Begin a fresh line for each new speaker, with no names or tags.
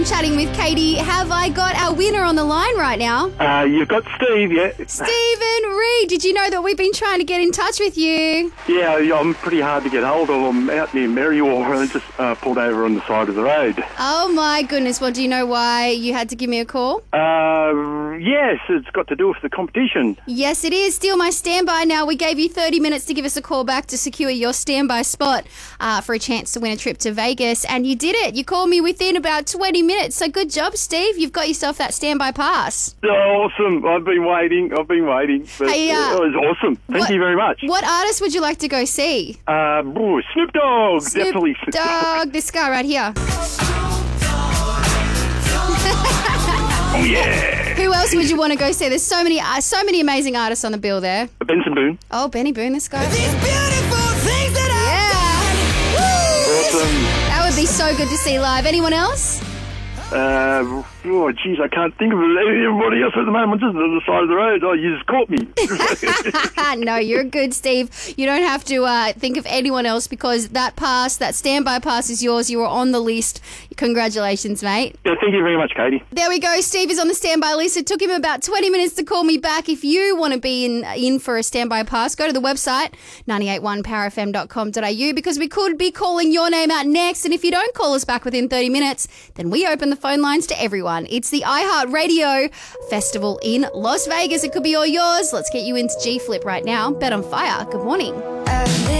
Chatting with Katie. Have I got our winner on the line right now?
You've got Steve, yeah.
Stephen Reed, did you know that we've been trying to get in touch with you?
Yeah, I'm pretty hard to get hold of. I'm out near Merriwar and I just pulled over on the side of the road.
Oh my goodness, well, do you know why you had to give me a call?
Yes, it's got to do with the competition.
Yes, it is. Steal My Standby now. We gave you 30 minutes to give us a call back to secure your standby spot for a chance to win a trip to Vegas, and you did it. You called me within about 20 minutes, so good job, Steve. You've got yourself that standby pass.
Oh, awesome. I've been waiting. But
Hey,
it was awesome. Thank you very much.
What artist would you like to go see?
Snoop Dogg. Definitely
Snoop Dogg. This guy right here.
Oh, yeah.
Who else would you want to go see? There's so many amazing artists on the bill there.
Benson Boone.
Oh, Benny Boone, this guy.
These beautiful things that
Awesome.
That would be so good to see live. Anyone else?
I can't think of everybody else at the moment. I'm just on the side of the road. Oh, you just caught me.
No, you're good, Steve. You don't have to think of anyone else because that standby pass is yours. You were on the list. Congratulations, mate.
Yeah, thank you very much, Katie.
There we go. Steve is on the standby list. It took him about 20 minutes to call me back. If you want to be in for a standby pass, go to the website, 981powerfm.com.au, because we could be calling your name out next. And if you don't call us back within 30 minutes, then we open the phone lines to everyone. It's the iHeartRadio Festival in Las Vegas. It could be all yours. Let's get you into G Flip right now. Bet on Fire. Good morning.